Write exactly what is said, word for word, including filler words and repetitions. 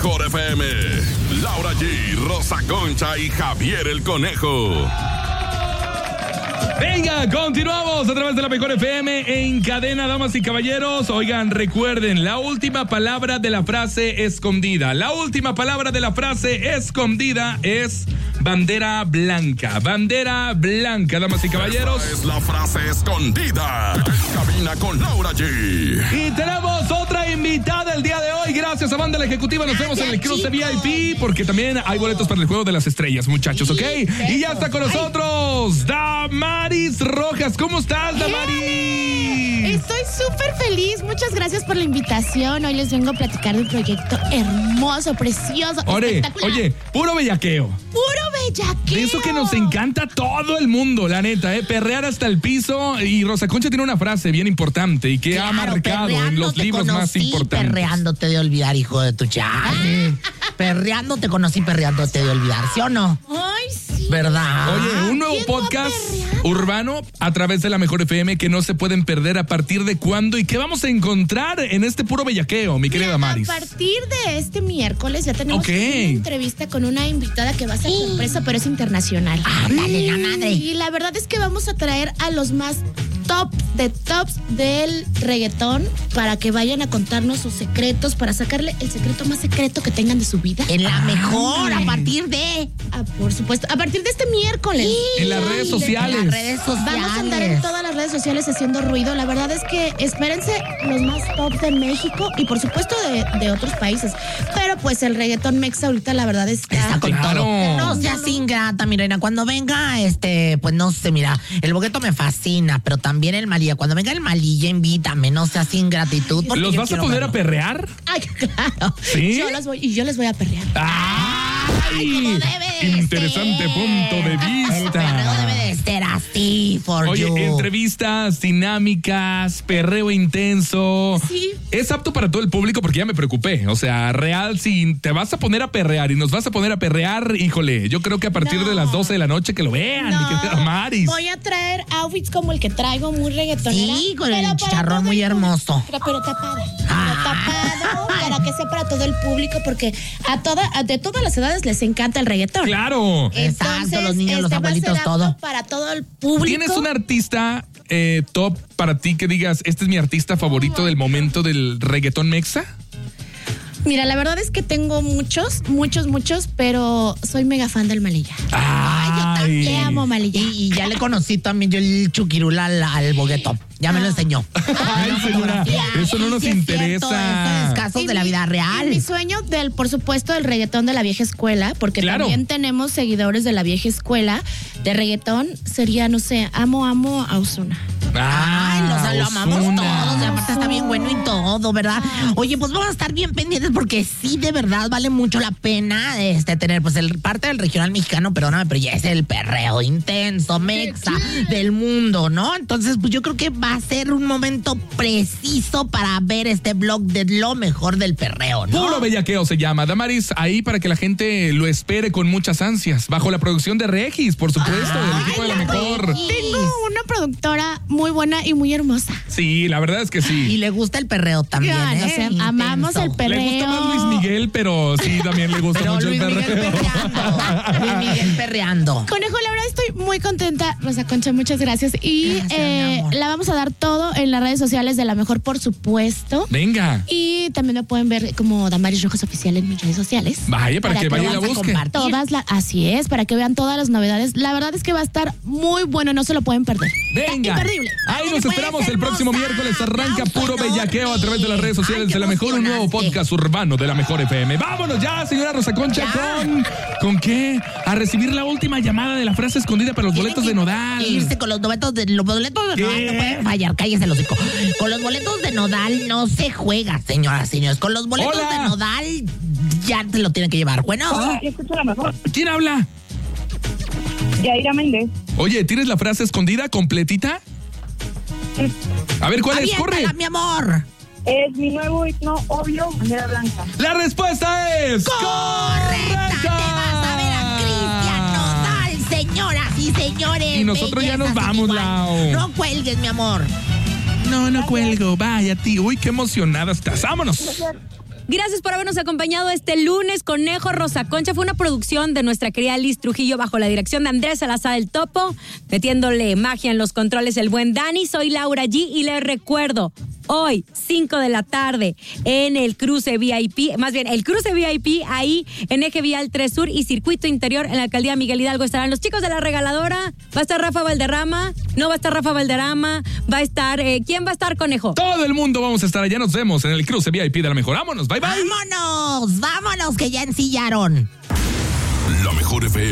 mejor F M. Laura G, Rosa Concha y Javier el Conejo. Venga, continuamos a través de la mejor F M en cadena, damas y caballeros. Oigan, recuerden, la última palabra de la frase escondida. La última palabra de la frase escondida es bandera blanca. Bandera blanca, damas y caballeros. Esta es la frase escondida. En cabina con Laura G. Y tenemos otra invitada el día de hoy. Gracias a Banda La Ejecutiva. Nos vemos en el cruce V I P porque también hay boletos para el Juego de las Estrellas, muchachos, ¿ok? Y ya está con nosotros Damaris Rojas. ¿Cómo estás, Damaris? Estoy súper feliz. Muchas gracias por la invitación. Hoy les vengo a platicar de un proyecto hermoso, precioso, Oye, espectacular. oye, puro bellaqueo. Puro bellaqueo. De eso que nos encanta a todo el mundo, la neta, ¿eh? Perrear hasta el piso. Y Rosa Concha tiene una frase bien importante y que Claro, ha marcado en los libros conocí, más importantes. Perreándote de olvidar, hijo de tu chale. Perreando te conocí, perreándote de olvidar, ¿sí o no? Ay, sí. ¿Verdad? Oye, un nuevo ¿quién no podcast perreando? urbano a través de la mejor F M que no se pueden perder. ¿A partir de cuándo? ¿Y qué vamos a encontrar en este puro bellaqueo, mi querida Mira, Maris? A partir de este miércoles ya tenemos Ok. una entrevista con una invitada que va a ser sorpresa, pero es internacional. Ándale, la madre. Y la verdad es que vamos a traer a los más top de tops del reggaetón para que vayan a contarnos sus secretos, para sacarle el secreto más secreto que tengan de su vida. En la mejor, Ándale. a partir de... Ah, por supuesto, a partir de este miércoles. En las redes sociales. En las redes sociales. Vamos a andar en todas las redes sociales haciendo ruido. La verdad es que espérense los más top de México y por supuesto de, de otros países. Pero pues el reggaetón mexa ahorita la verdad está... Está con Claro. todo. No seas ingrata, mi reina. Cuando venga, este, pues no sé, mira, el bogueto me fascina, pero también el Malilla. Cuando venga el Malilla, invítame, no seas ingratitud. porque ¿Los yo vas a quiero poner verlo. a perrear? Ay, claro. ¿Sí? Yo los voy, y yo les voy a perrear. ¡Ay! como debe de Interesante ser. punto de El perreo debe vista. de ser así, for Oye, you. entrevistas dinámicas, perreo intenso. Sí. ¿Es apto para todo el público? Porque ya me preocupé. O sea, real, si te vas a poner a perrear y nos vas a poner a perrear, híjole, yo creo que a partir No. de las doce de la noche que lo vean, mi querida Maris. Voy a traer outfits como el que traigo, muy reggaetonera. Sí, con el pero para chicharrón todo muy el público. hermoso. Pero, pero tapado. Pero Ah. tapado para que sea para todo el público, porque a toda, a- de todas las edades les encanta el reggaetón. Claro. Exacto, los niños, los este va a ser abuelitos, apto todo. Para todo el público. ¿Tienes un artista eh, top para ti que digas, este es mi artista favorito del momento del reggaetón mexa? Mira, la verdad es que tengo muchos, muchos, muchos, pero soy mega fan del Malilla. Ay, yo también te amo, Malilla. Y, y ya le conocí también yo el chuquirula al, al bogueto. Ya me lo enseñó. Ay, Una señora, fotografía. eso no nos Sí, es cierto, interesa. esos casos Y de la mi- vida y real. mi sueño del, por supuesto, del reggaetón de la vieja escuela, porque Claro. también tenemos seguidores de la vieja escuela de reggaetón, sería, no sé, amo, amo a Ozuna. Ay, los Ah, lo amamos Ozuna. todos, y aparte está bien bueno y todo, ¿verdad? Oye, pues vamos a estar bien pendientes porque sí, de verdad, vale mucho la pena este tener, pues, el parte del regional mexicano, perdóname, pero ya es el perreo intenso, mexa, del mundo, ¿no? Entonces, pues yo creo que va a ser un momento preciso para ver este blog de lo mejor del perreo, ¿no? Puro bellaqueo se llama. Damaris, ahí para que la gente lo espere con muchas ansias. Bajo la producción de Regis, por supuesto, del equipo de la la mejor. Regis. Tengo una productora muy buena y muy hermosa. Sí, la verdad es que Y sí. le gusta el perreo también, Ya, no ¿eh? sé, amamos Intenso. el perreo. Le gusta más Luis Miguel, pero sí, también le gusta Pero mucho Luis el Miguel perreo. perreando. Luis Miguel perreando. Conejo, la verdad estoy muy contenta. Rosa Concha, muchas gracias. Y Gracias, eh, mi amor. la vamos a dar todo en las redes sociales de La Mejor, por supuesto. Venga. Y también me pueden ver como Damaris Rojas Oficial en mis redes sociales. Vaya, para, que que vaya y la vamos a busque. compartir. Todas las, así es, para que vean todas las novedades. La verdad es que va a estar muy bueno, no se lo pueden perder. Venga. Imperdible. Ahí nos Ándale, pues, esperamos el próximo hermosa. miércoles. Arranca Aplauso puro enorme. bellaqueo a través de las redes sociales Ay, qué de La Mejor, un nuevo emocionante. podcast urbano de La Mejor F M. Vámonos ya, señora Rosa Concha, Ya. con ¿con qué? A recibir la última llamada de la frase escondida para los boletos de Tienen que Nodal. Irse con los boletos de los boletos de ¿Qué? Nodal, no pueden fallar, cállese el hocico. Con los boletos de Nodal no se juega, señoras y señores. Con los boletos Hola. de Nodal ya te lo tienen que llevar. Bueno, Yo escucho la mejor. ¿Quién habla? Yaira Méndez. Oye, ¿tienes la frase escondida completita? A ver, ¿cuál es? Corre. aviéntala, mi amor. Es mi nuevo himno, obvio, bandera blanca. La respuesta es Correcta, te vas a ver a Cristian Nodal, señoras y señores. Y nosotros ya nos bellezas vamos, sin igual. Lau. No cuelgues, mi amor. No, no cuelgo. Vaya, tío. Uy, qué emocionada estás. Vámonos. Gracias por habernos acompañado este lunes. Conejo Rosa Concha fue una producción de nuestra querida Liz Trujillo bajo la dirección de Andrés Salazar el Topo, metiéndole magia en los controles el buen Dani. Soy Laura G y les recuerdo, hoy, cinco de la tarde, en el cruce V I P, más bien, el cruce V I P, ahí en Eje Vial tres Sur y Circuito Interior, en la Alcaldía Miguel Hidalgo, estarán los chicos de La Regaladora. Va a estar Rafa Valderrama, no va a estar Rafa Valderrama, va a estar, eh, ¿quién va a estar, Conejo? Todo el mundo vamos a estar allá, nos vemos en el cruce V I P de La Mejor. Vámonos, bye bye. ¡Vámonos! ¡Vámonos, que ya ensillaron! La Mejor F M.